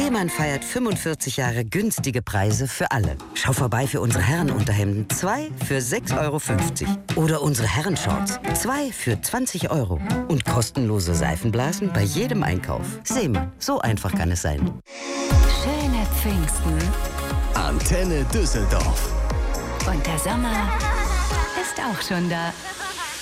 Seemann feiert 45 Jahre günstige Preise für alle. Schau vorbei für unsere Herrenunterhemden. 2 für 6,50 €. Oder unsere Herrenshorts. 2 für 20 €. Und kostenlose Seifenblasen bei jedem Einkauf. Seemann, so einfach kann es sein. Schöne Pfingsten. Antenne Düsseldorf. Und der Sommer ist auch schon da.